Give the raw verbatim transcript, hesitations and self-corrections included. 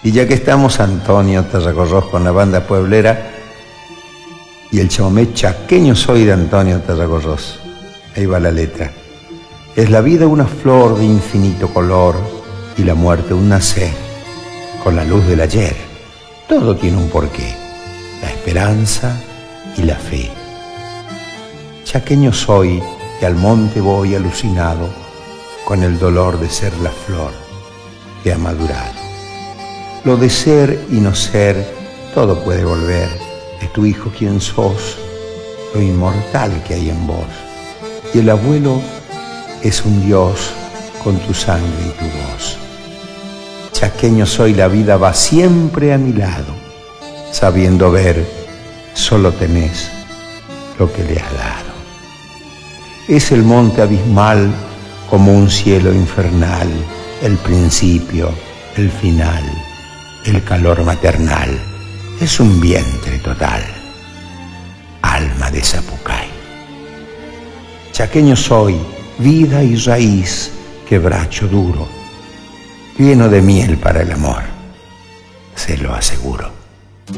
Y ya que estamos, Antonio Tarragorros con la banda pueblera y el chamamé Chaqueño soy de Antonio Tarragorros. Ahí va la letra. Es la vida una flor de infinito color y la muerte un nacer con la luz del ayer. Todo tiene un porqué, la esperanza y la fe. Chaqueño soy y al monte voy alucinado con el dolor de ser la flor que ha madurado. Lo de ser y no ser, todo puede volver. Es tu hijo quien sos, lo inmortal que hay en vos. Y el abuelo es un Dios con tu sangre y tu voz. Chaqueño soy, la vida va siempre a mi lado. Sabiendo ver, solo tenés lo que le has dado. Es el monte abismal como un cielo infernal, el principio, el final, el calor maternal. Es un vientre total, alma de Zapucay. Chaqueño soy, vida y raíz, quebracho duro, lleno de miel para el amor, se lo aseguro.